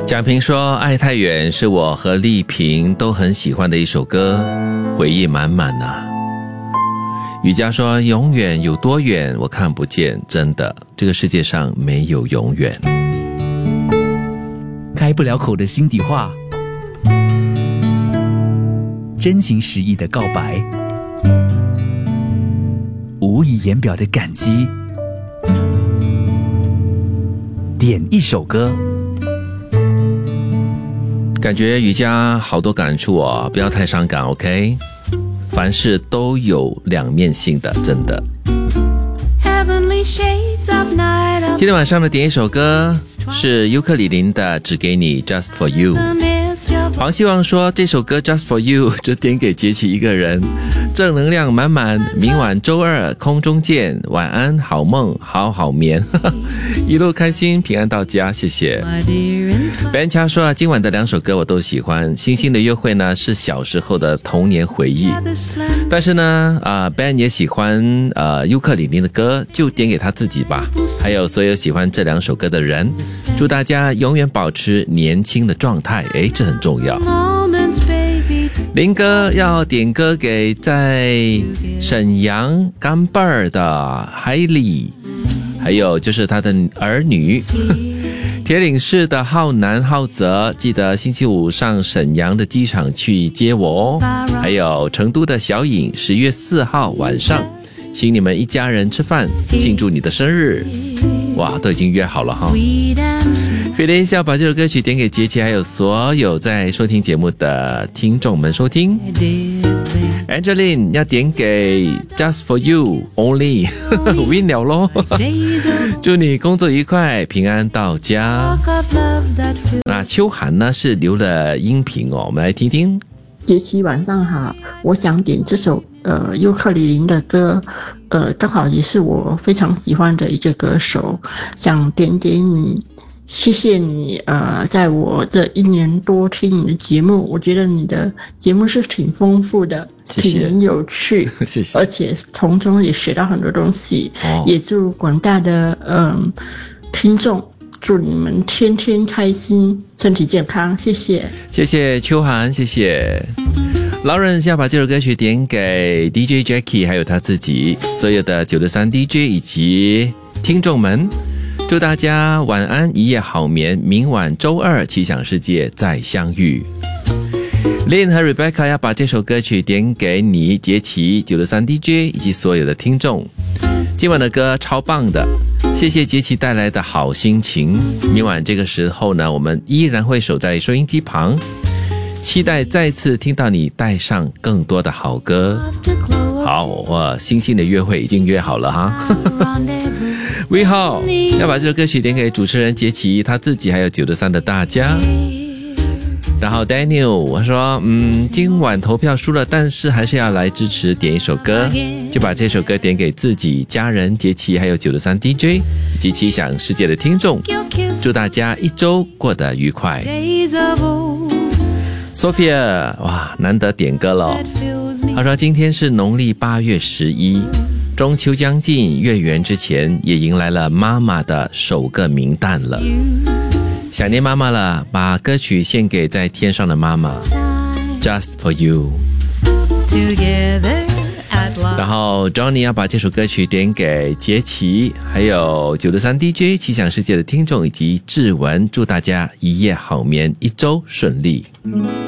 蒋平说爱太远是我和丽萍都很喜欢的一首歌，回忆满满啊。雨佳说永远有多远我看不见，真的这个世界上没有永远。 开不了口的心底话，真情实意的告白，无以言表的感激，点一首歌。 感觉瑜伽好多感触哦，不要太伤感 OK， 凡事都有两面性的，真的。今天晚上的点一首歌是尤克里林的只给你 Just for You。 黄希望说这首歌 Just for You 只点给杰奇一个人，正能量满满，明晚周二空中见，晚安好梦好好眠一路开心平安到家，谢谢。 Ben 恰说今晚的两首歌我都喜欢，星星的约会呢是小时候的童年回忆，但是呢Ben 也喜欢尤克里林的歌，就点给他自己吧，还有所有喜欢这两首歌的人，祝大家永远保持年轻的状态，这很重要。林哥要点歌给在沈阳干贝儿的海里，还有就是他的儿女铁岭市的浩南浩泽，记得星期五上沈阳的机场去接我哦。还有成都的小颖10月4号晚上请你们一家人吃饭庆祝你的生日，哇，都已经约好了哈。菲莲笑把这首歌曲点给杰奇，还有所有在收听节目的听众们收听。Angeline 要点给 Just for You Only win 了咯祝你工作愉快平安到家。那秋寒呢是留了音频哦，我们来听听。 杰奇晚上好，我想点这首尤克里林的歌，刚好也是我非常喜欢的一个歌手，想点给你，谢谢你在我这1年多听你的节目，我觉得你的节目是挺丰富的， 谢谢， 挺有趣谢谢， 而且从中也学到很多东西，也祝广大的听众祝你们天天开心身体健康，谢谢。 谢谢秋寒，谢谢。Lawrence 要把这首歌曲点给 DJ Jackie 还有他自己所有的963 DJ 以及听众们，祝大家晚安一夜好眠，明晚周二奇想世界再相遇。Lynn 和 Rebecca 要把这首歌曲点给你杰奇963 DJ 以及所有的听众，今晚的歌超棒的，谢谢杰奇带来的好心情，明晚这个时候呢我们依然会守在收音机旁，期待再次听到你带上更多的好歌。好，星星的约会已经约好了哈魏浩要把这首歌曲点给主持人杰奇他自己还有963的大家。然后 Daniel 我说今晚投票输了，但是还是要来支持，点一首歌，就把这首歌点给自己家人杰奇还有963 DJ 以及奇想世界的听众，祝大家一周过得愉快。Sophia 哇，难得点歌了，他说今天是农历8月11，中秋将近，月圆之前也迎来了妈妈的首个明旦了，想念妈妈了，把歌曲献给在天上的妈妈 Just for You。 然后 Johnny 要把这首歌曲点给杰奇还有963 DJ 奇想世界的听众以及志文，祝大家一夜好眠，一周顺利。